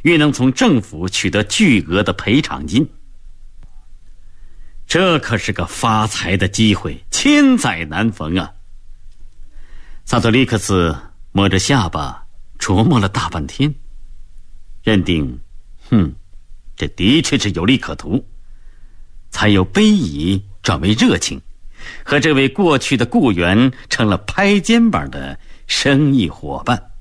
欲能从政府取得巨额的赔偿金。这可是个发财的机会，千载难逢啊！萨托利克斯摸着下巴琢磨了大半天，认定这的确是有利可图，才由卑夷转为热情，和这位过去的雇员成了拍肩膀的生意伙伴。